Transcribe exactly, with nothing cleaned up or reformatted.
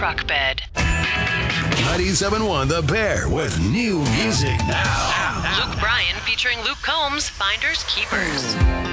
truck bed. ninety-seven point one The Bear with new music now. Luke Bryan featuring Luke Combs, Finders Keepers.